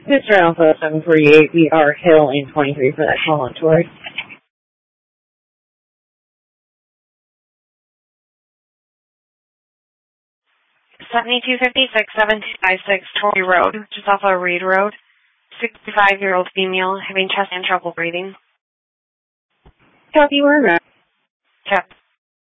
Mr. Alpha 748, we are Hill in 23 for that call on tour. 7256 7256 Torrey Road, just off of Reed Road. 65-year-old female having chest and trouble breathing. Copy, we're around. Yep.